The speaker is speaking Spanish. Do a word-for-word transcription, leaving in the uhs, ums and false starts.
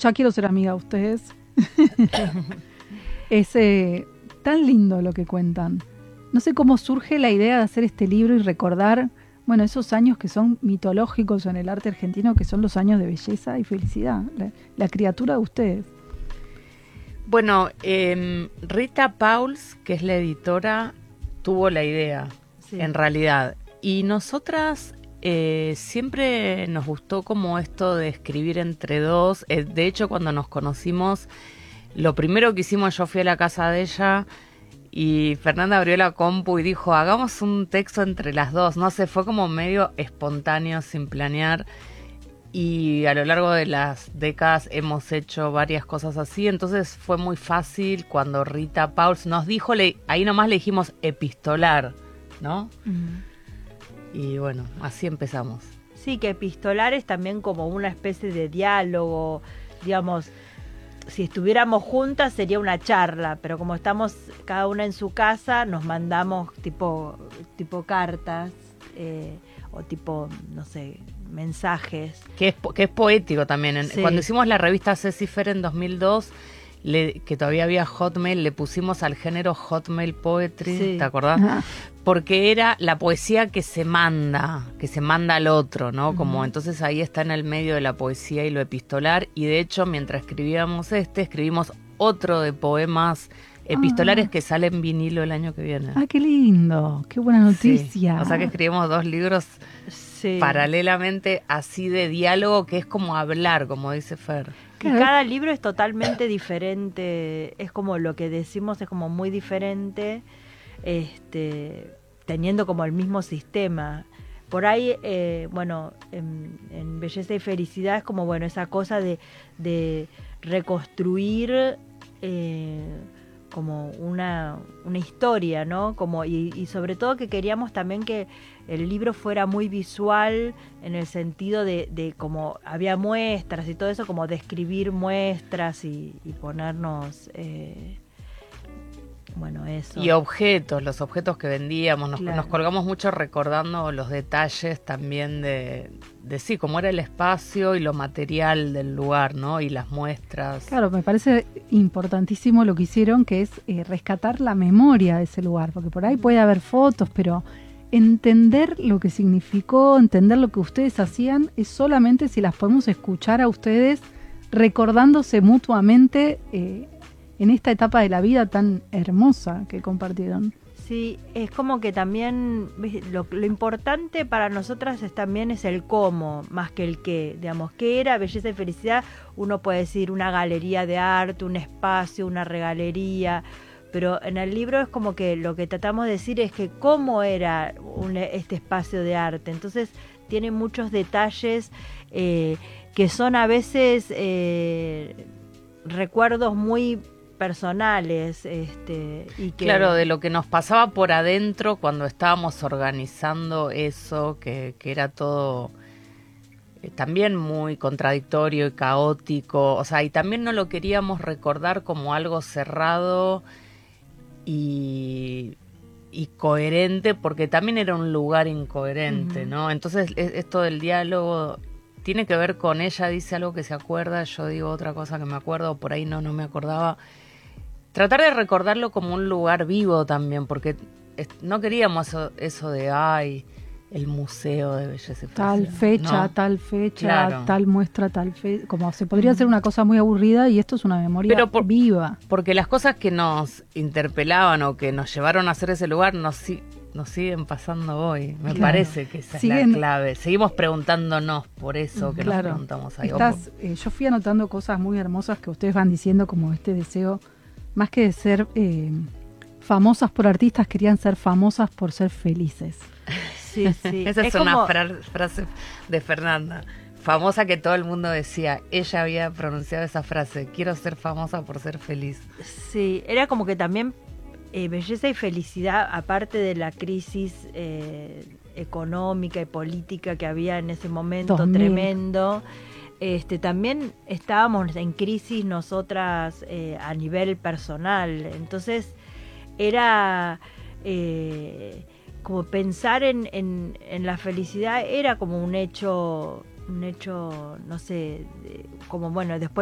ya quiero ser amiga de ustedes. Es eh, tan lindo lo que cuentan. No sé cómo surge la idea de hacer este libro y recordar, bueno, esos años que son mitológicos en el arte argentino, que son los años de belleza y felicidad, la, la criatura de ustedes. Bueno, eh, Rita Pauls, que es la editora, tuvo la idea, sí, en realidad. Y nosotras eh, siempre nos gustó como esto de escribir entre dos. Eh, de hecho, cuando nos conocimos, lo primero que hicimos, yo fui a la casa de ella y Fernanda abrió la compu y dijo, hagamos un texto entre las dos. No sé, fue como medio espontáneo, sin planear. Y a lo largo de las décadas hemos hecho varias cosas así. Entonces fue muy fácil cuando Rita Pauls nos dijo, le, ahí nomás le dijimos epistolar, ¿no? Uh-huh. Y bueno, así empezamos. Sí, que epistolar es también como una especie de diálogo, digamos. Si estuviéramos juntas sería una charla, pero como estamos cada una en su casa, nos mandamos tipo, tipo cartas eh, o tipo, no sé, mensajes. Que es, que es poético también. Sí. Cuando hicimos la revista Cecifer en dos mil dos, le, que todavía había Hotmail, le pusimos al género Hotmail Poetry, sí. ¿Te acordás? Ajá. Porque era la poesía que se manda, que se manda al otro, ¿no? Uh-huh. Como entonces ahí está en el medio de la poesía y lo epistolar. Y de hecho, mientras escribíamos este, escribimos otro de poemas epistolares ah. que sale en vinilo el año que viene. ¡Ah, qué lindo! ¡Qué buena noticia! Sí. O sea que escribimos dos libros sí. paralelamente, así de diálogo, que es como hablar, como dice Fer. Y cada libro es totalmente diferente, es como lo que decimos, es como muy diferente, este, teniendo como el mismo sistema. Por ahí, eh, bueno, en, en Belleza y Felicidad es como, bueno, esa cosa de, de reconstruir eh, como una, una historia, ¿no? Como, y, y sobre todo que queríamos también que el libro fuera muy visual, en el sentido de, de como había muestras y todo eso, como describir muestras y, y ponernos, eh, bueno, eso. Y objetos, los objetos que vendíamos, nos, claro. nos colgamos mucho recordando los detalles también de, de sí, cómo era el espacio y lo material del lugar, ¿no? Y las muestras. Claro, me parece importantísimo lo que hicieron, que es eh, rescatar la memoria de ese lugar, porque por ahí puede haber fotos, pero entender lo que significó, entender lo que ustedes hacían, es solamente si las podemos escuchar a ustedes recordándose mutuamente eh, en esta etapa de la vida tan hermosa que compartieron. Sí, es como que también lo, lo importante para nosotras es también es el cómo, más que el qué. Digamos, ¿qué era Belleza y Felicidad? Uno puede decir una galería de arte, un espacio, una regalería, pero en el libro es como que lo que tratamos de decir es que cómo era un, este espacio de arte. Entonces tiene muchos detalles eh, que son a veces eh, recuerdos muy personales, este, y que claro, de lo que nos pasaba por adentro cuando estábamos organizando eso, que, que era todo eh, también muy contradictorio y caótico, o sea, y también no lo queríamos recordar como algo cerrado y, y coherente, porque también era un lugar incoherente, uh-huh. ¿no? Entonces esto del diálogo tiene que ver con ella dice algo que se acuerda, yo digo otra cosa que me acuerdo, por ahí no, no me acordaba. Tratar de recordarlo como un lugar vivo también, porque no queríamos eso, eso de, ay, el museo de Belleza y Felicidad. Tal fecha, ¿no? tal fecha, claro. tal muestra, tal fecha. Como se podría hacer una cosa muy aburrida y esto es una memoria Pero por, viva. Porque las cosas que nos interpelaban o que nos llevaron a hacer ese lugar nos, nos siguen pasando hoy. Me claro. parece que esa siguen, es la clave. Seguimos preguntándonos por eso que claro. nos preguntamos ahí. Estás, eh, yo fui anotando cosas muy hermosas que ustedes van diciendo, como este deseo. Más que de ser eh, famosas por artistas, querían ser famosas por ser felices. Sí, sí. Esa es, es una como... fra- frase de Fernanda. Famosa que todo el mundo decía. Ella había pronunciado esa frase. Quiero ser famosa por ser feliz. Sí, era como que también eh, Belleza y Felicidad, aparte de la crisis eh, económica y política que había en ese momento dos mil tremendo... Este, también estábamos en crisis nosotras eh, a nivel personal, entonces era eh, como pensar en, en, en la felicidad era como un hecho, un hecho, no sé, como bueno, después